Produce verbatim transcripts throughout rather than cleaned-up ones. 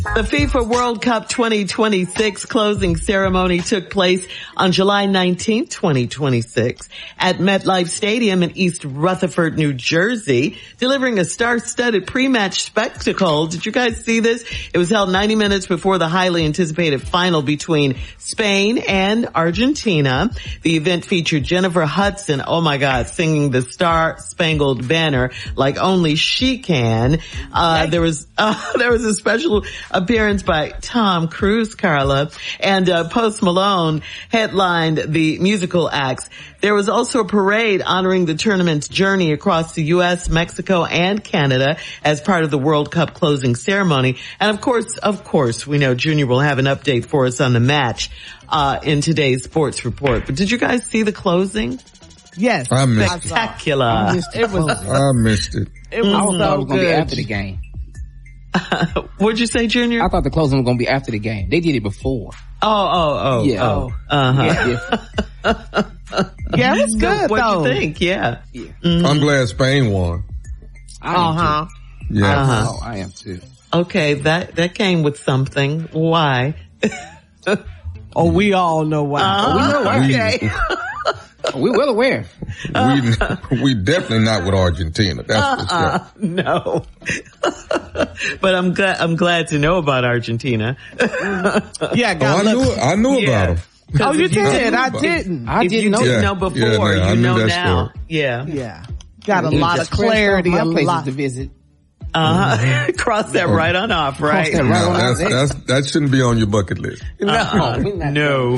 The FIFA World Cup twenty twenty-six closing ceremony took place on July nineteenth, twenty twenty-six at MetLife Stadium in East Rutherford, New Jersey, delivering a star-studded pre-match spectacle. Did you guys see this? It was held ninety minutes before the highly anticipated final between Spain and Argentina. The event featured Jennifer Hudson, oh my God, singing the Star-Spangled Banner like only she can. Uh, there was, uh, there was a special appearance by Tom Cruise, Carla, and uh, Post Malone headlined the musical acts. There was also a parade honoring the tournament's journey across the U S, Mexico, and Canada as part of the World Cup closing ceremony. And of course, of course, we know Junior will have an update for us on the match uh in today's sports report. But did you guys see the closing? Yes. I missed Spectacular. it. I missed it. It was, I missed it. it was I thought so it was going to be good. after the game. Uh, what'd you say, Junior? I thought the closing was going to be after the game. They did it before. Oh, oh, oh. Yeah. Oh. Uh-huh. Yeah. Yeah, it was good, What'd though. you think? Yeah. Yeah. Mhm. I'm glad Spain won. I am Uh-huh. Yeah. Uh-huh. too. Oh, I am too. Okay, that, that came with something. Why? Oh, we all know why. Uh, we know why. Okay. Oh, we're well aware. We, we definitely not with Argentina. That's for sure. Uh, no. But I'm glad, I'm glad to know about Argentina. Yeah, Oh, got I knew, lucky. I knew Yeah. about them. Oh, you If you did? I didn't- didn't. I if didn't you know. didn't Yeah. know before, Yeah, no, I you knew know that now. story. Yeah. Yeah. Got a It lot of just scratched clarity, off a my places lot. to visit. Uh-huh. Cross that right on off, right? that right No, on that's, out. that's, that shouldn't be on your bucket list. Uh-uh. we're not No.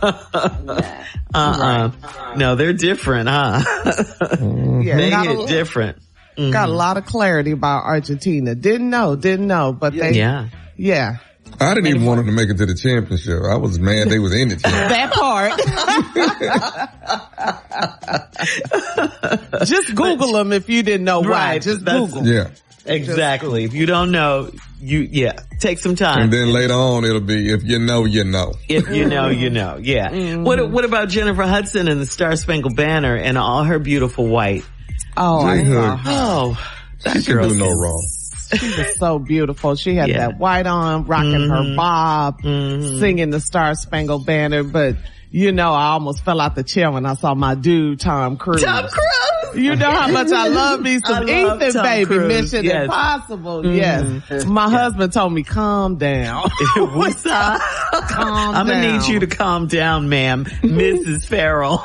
uh-uh. No, they're different, huh? Yeah, They got, hit a, different. Mhm. got a lot of clarity about Argentina. Didn't know, didn't know, but they, Yeah. yeah. I didn't even want them to make it to the championship. I was mad they was in the championship. That part. Just Google them if you didn't know why. Right, Just that's- Google. Yeah. Exactly. If you don't know, you, yeah, take some time. And then later on it'll be, if you know, you know. If you know, you know. Yeah. Mm-hmm. What, what about Jennifer Hudson and the Star Spangled Banner and all her beautiful white? Oh, I J saw Hood. her. Oh, that She can girl. do no wrong. She was so beautiful. She had Yeah. that white on, rocking her bob, Mhm. singing the Star Spangled Banner. But, you know, I almost fell out the chair when I saw my dude, Tom Cruise. Tom Cruise! You know how much I love me some I love Ethan, Tom baby. Cruise. Mission Yes. Impossible. Mhm. Yes. My husband told me, calm down. What's up? Calm I'm gonna down. need you to calm down, ma'am. Missus Farrell.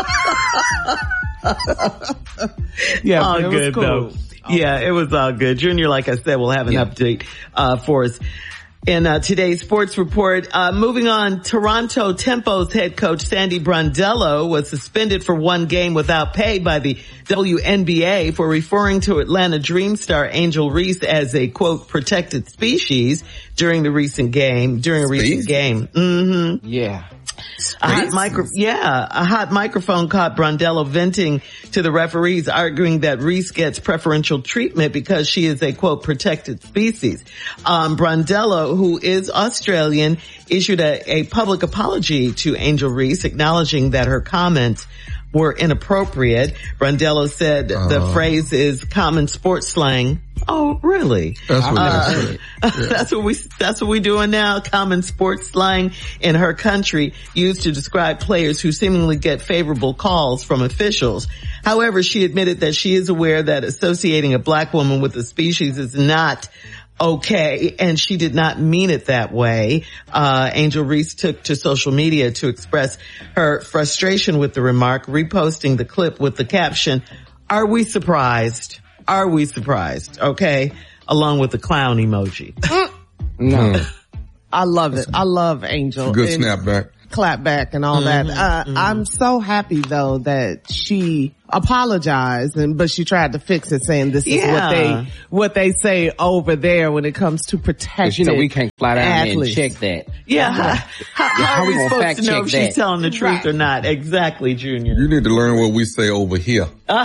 Yeah, all it was good cool. though. Yeah, it was all good. Junior, like I said, will have an Yeah. update, uh, for us in uh, today's sports report. Uh, moving on, Toronto Tempo's head coach Sandy Brondello was suspended for one game without pay by the W N B A for referring to Atlanta Dream star Angel Reese as a quote protected species during the recent game. During a recent Species? game, mm-hmm. Yeah. A hot micro, yeah, a hot microphone caught Brondello venting to the referees, arguing that Reese gets preferential treatment because she is a quote protected species. Um, Brondello, who is Australian, issued a, a public apology to Angel Reese, acknowledging that her comments were inappropriate. Brondello said the Uh-huh. phrase is common sports slang. Oh, really? That's what Uh, they said. that's what we, that's what we're doing now. Common sports slang in her country used to describe players who seemingly get favorable calls from officials. However, she admitted that she is aware that associating a black woman with a species is not okay, and she did not mean it that way. Uh, Angel Reese took to social media to express her frustration with the remark, reposting the clip with the caption, "Are we surprised? Are we surprised?" Okay. Along with the clown emoji. No. Hmm. I love it. I love Angel. Good And snapback. clap back and all Mm-hmm, that. Uh, mm-hmm. I'm so happy though that she apologized and, but she tried to fix it saying this is Yeah. what they, what they say over there when it comes to protecting. Cause you know we can't fly down there and athletes. check that. Yeah. How, how, how how are we we gonna supposed fact to know check if she's that? telling the truth Right. or not? Exactly, Junior. You need to learn what we say over here.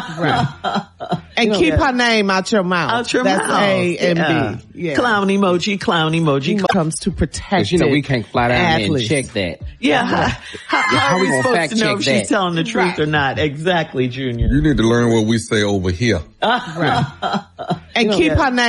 And keep her name out your mouth. Out your That's mouth. A and Yeah. B. Yeah. Clown emoji, clown emoji. When it comes to protecting. Cause you know we can't fly down athletes. there and check that. Yeah. How, how, how how are we we gonna supposed fact to know check if she's that? telling the truth Right. or not? Exactly, Junior. You need to learn what we say over here. And keep her name